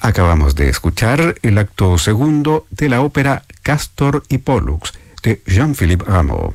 Acabamos de escuchar el acto segundo de la ópera Castor y Pollux de Jean-Philippe Rameau.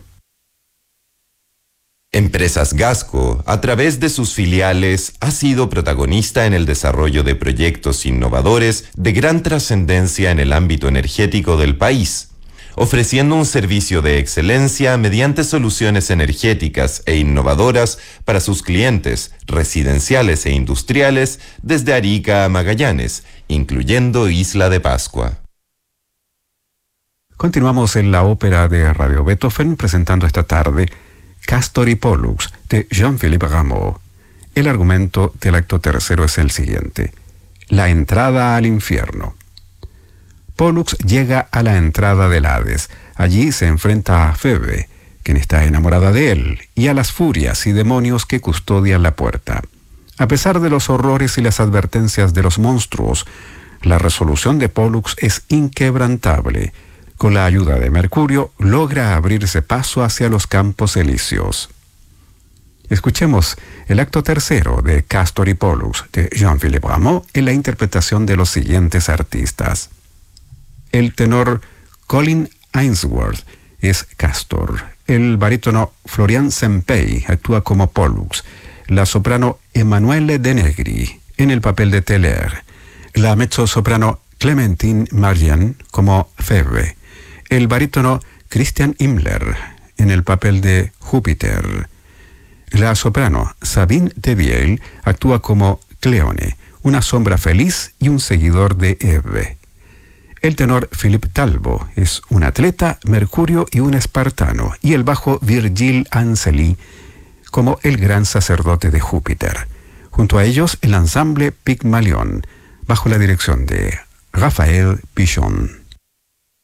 Empresas Gasco, a través de sus filiales, ha sido protagonista en el desarrollo de proyectos innovadores de gran trascendencia en el ámbito energético del país, ofreciendo un servicio de excelencia mediante soluciones energéticas e innovadoras para sus clientes residenciales e industriales desde Arica a Magallanes, incluyendo Isla de Pascua. Continuamos en la ópera de Radio Beethoven presentando esta tarde Castor y Pollux de Jean-Philippe Rameau. El argumento del acto tercero es el siguiente: la entrada al infierno. Pollux llega a la entrada del Hades. Allí se enfrenta a Febe, quien está enamorada de él, y a las furias y demonios que custodian la puerta. A pesar de los horrores y las advertencias de los monstruos, la resolución de Pollux es inquebrantable. Con la ayuda de Mercurio, logra abrirse paso hacia los campos elíseos. Escuchemos el acto tercero de Castor y Pollux de Jean-Philippe Rameau en la interpretación de los siguientes artistas. El tenor Colin Ainsworth es Castor. El barítono Florian Sempey actúa como Pollux. La soprano Emanuele De Negri en el papel de Teller. La mezzosoprano Clementine Marien como Febe. El barítono Christian Himmler en el papel de Júpiter. La soprano Sabine de Viel actúa como Cleone, una sombra feliz y un seguidor de Eve. El tenor Philippe Talbot es un atleta, Mercurio y un espartano, y el bajo Virgil Anseli como el gran sacerdote de Júpiter. Junto a ellos el ensamble Pygmalion, bajo la dirección de Raphael Pichon.